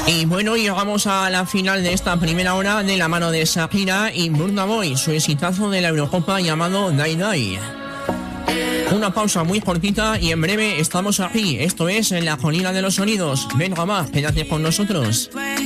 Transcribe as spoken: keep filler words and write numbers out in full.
Y bueno, llegamos a la final de esta primera hora de la mano de Shakira y Burna Boy, su exitazo de la Eurocopa llamado Die Die. Una pausa muy cortita y en breve estamos aquí. Esto es en la colina de los sonidos. Venga más, quédate con nosotros.